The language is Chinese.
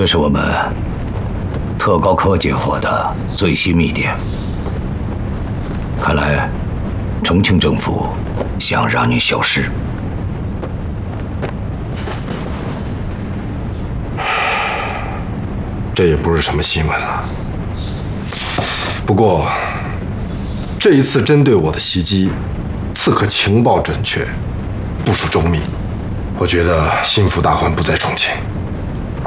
这是我们特高科截获的最新密电。看来，重庆政府想让你消失。 这也不是什么新闻了。不过，这一次针对我的袭击，刺客情报准确，部署周密。我觉得心腹大患不在重庆。